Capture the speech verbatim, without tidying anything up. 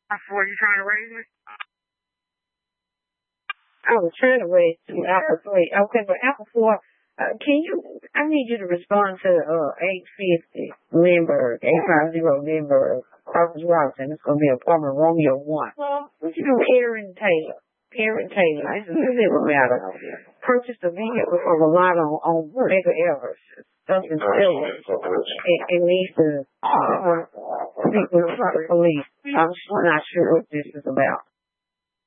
Were you trying to raise me? I was trying to raise you Alpha three. Okay, but Alpha four, uh, can you, I need you to respond to uh, eight fifty Lindbergh, eight fifty Lindbergh, Crawford Robinson. It's going to be apartment Romeo one. Well, what you do, Aaron Taylor? Aaron Taylor. This is a little matter. Purchased a vehicle from a lot on, on Mega Evers. Something still. It, it needs to uh, speak with the police. I'm not sure what this is about.